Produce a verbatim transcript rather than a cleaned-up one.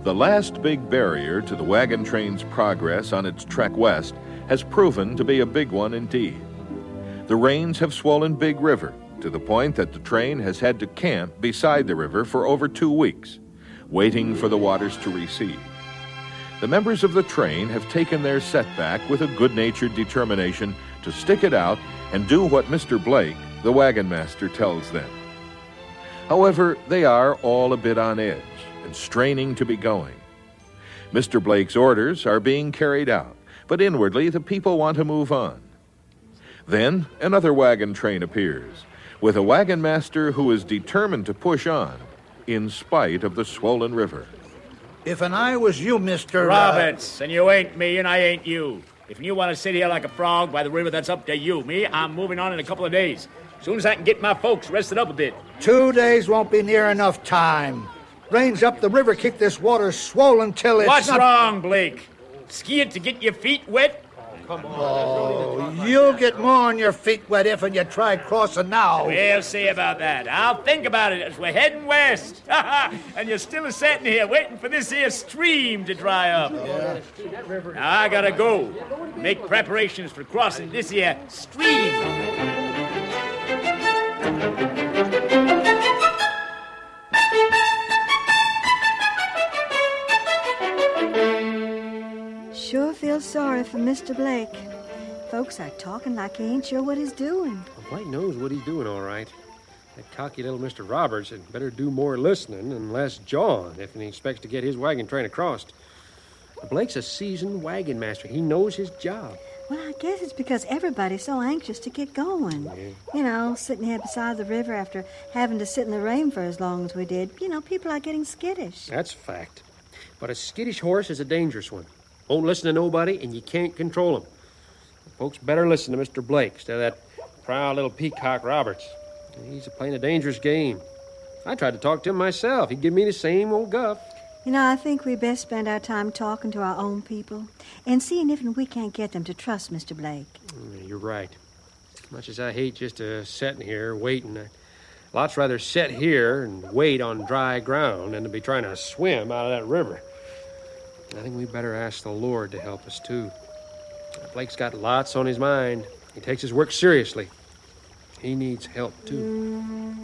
The last big barrier to the wagon train's progress on its trek west has proven to be a big one indeed. The rains have swollen Big River to the point that the train has had to camp beside the river for over two weeks, waiting for the waters to recede. The members of the train have taken their setback with a good-natured determination to stick it out and do what Mister Blake, the wagon master, tells them. However, they are all a bit on edge and straining to be going. Mister Blake's orders are being carried out, but inwardly the people want to move on. Then another wagon train appears, with a wagon master who is determined to push on, in spite of the swollen river. If and I was you, Mister Roberts, uh... and you ain't me, and I ain't you. If you want to sit here like a frog by the river, that's up to you. Me, I'm moving on in a couple of days. As soon as I can get my folks rested up a bit. Two days won't be near enough time. Rains up the river keep this water swollen till it's What's not... wrong, Blake? Skiing to get your feet wet? Come on. Oh, you'll get more on your feet wet if and you try crossing now. We'll see about that. I'll think about it as we're heading west. And you're still sitting here waiting for this here stream to dry up. Yeah. Now I gotta go. Make preparations for crossing this here stream. Sure feel sorry for Mister Blake. Folks are talking like he ain't sure what he's doing. Well, Blake knows what he's doing, all right. That cocky little Mister Roberts had better do more listening and less jawing if he expects to get his wagon train across. Blake's a seasoned wagon master. He knows his job. Well, I guess it's because everybody's so anxious to get going. Yeah. You know, sitting here beside the river after having to sit in the rain for as long as we did. You know, people are getting skittish. That's a fact. But a skittish horse is a dangerous one. Won't listen to nobody, and you can't control him. Folks better listen to Mister Blake instead of that proud little peacock Roberts. He's playing a dangerous game. I tried to talk to him myself. He'd give me the same old guff. You know, I think we best spend our time talking to our own people and seeing if we can't get them to trust Mister Blake. You're right. As much as I hate just uh, sitting here waiting, I'd lots rather sit here and wait on dry ground than to be trying to swim out of that river. I think we better ask the Lord to help us, too. Blake's got lots on his mind. He takes his work seriously. He needs help, too.